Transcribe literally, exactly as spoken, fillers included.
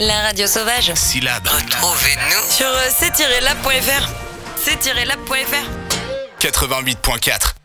La radio sauvage. Syllabe. Retrouvez-nous sur c tiret lab point f r. c tiret lab point f r. quatre-vingt-huit point quatre